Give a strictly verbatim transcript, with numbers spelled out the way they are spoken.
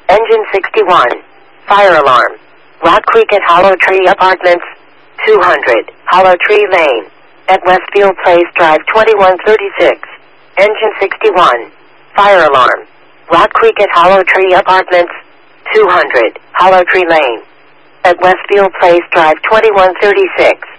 Engine sixty-one. Fire alarm. Rock Creek at Hollow Tree Apartments, two hundred, Hollow Tree Lane. At Westfield Place Drive twenty-one thirty-six. Engine sixty-one. Fire alarm. Rock Creek at Hollow Tree Apartments, two hundred, Hollow Tree Lane. At Westfield Place Drive twenty-one thirty-six.